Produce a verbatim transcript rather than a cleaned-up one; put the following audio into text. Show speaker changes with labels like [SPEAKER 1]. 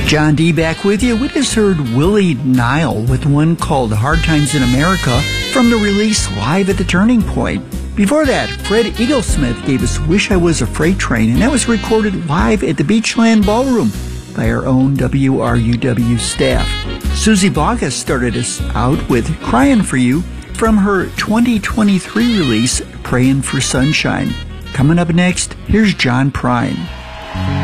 [SPEAKER 1] John D. back with you. We just heard Willie Nile with one called Hard Times in America from the release Live at the Turning Point. Before that, Fred Eaglesmith gave us Wish I Was a Freight Train, and that was recorded live at the Beachland Ballroom by our own W R U W staff. Susie Boggess started us out with Crying for You from her twenty twenty-three release, Praying for Sunshine. Coming up next, here's John Prine.